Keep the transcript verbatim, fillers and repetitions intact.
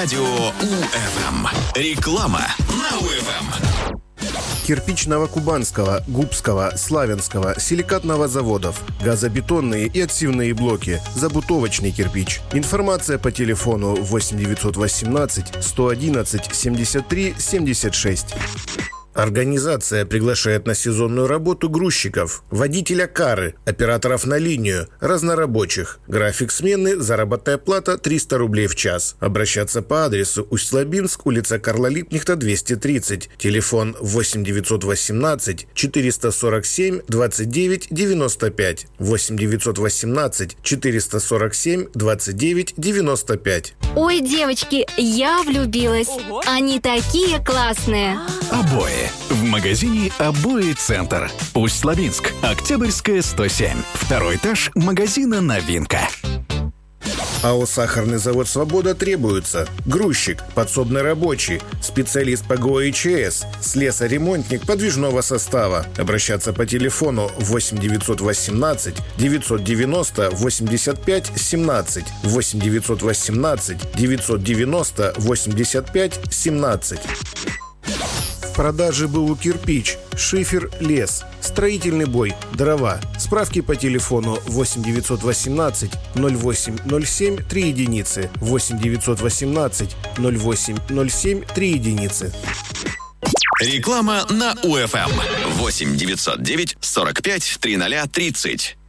радио УФМ. Реклама на УФМ. Кирпич Новокубанского, Губского, Славянского, силикатного заводов, газобетонные и отсевные блоки, забутовочный кирпич. Информация по телефону восемь девятьсот восемнадцать сто одиннадцать семьдесят три семьдесят шесть. Организация приглашает на сезонную работу грузчиков, водителя кары, операторов на линию, разнорабочих. График смены, заработная плата триста рублей в час. Обращаться по адресу Усть-Лабинск, улица Карла Липкнехта, двести тридцать. Телефон восемь девятьсот восемнадцать четыреста сорок семь двадцать девять девяносто пять. восемь девятьсот восемнадцать четыреста сорок семь двадцать девять девяносто пять. Ой, девочки, я влюбилась. Ого. Они такие классные. Обои. В магазине «Обои Центр». Усть-Лабинск. Октябрьская, сто семь. Второй этаж магазина «Новинка». АО «Сахарный завод «Свобода» требуется грузчик, подсобный рабочий, специалист по ГО и ЧС, слесарь-ремонтник подвижного состава. Обращаться по телефону восемь девятьсот восемнадцать девятьсот девяносто восемьдесят пять семнадцать, восемь девятьсот восемнадцать девятьсот девяносто восемьдесят пять семнадцать. В продаже БУ «Кирпич», шифер, лес, строительный бой, дрова. Справки по телефону восемь девятьсот восемнадцать ноль восемь ноль семь три единицы, восемь девятьсот восемнадцать ноль восемь ноль семь три единицы. Реклама на УФМ. восемь девятьсот девять сорок пять тридцать тридцать.